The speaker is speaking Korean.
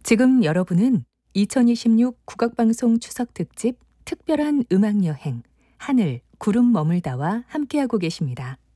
지금 여러분은 2026 국악방송 추석특집 특별한 음악여행 하늘, 구름 머물다와 함께하고 계십니다.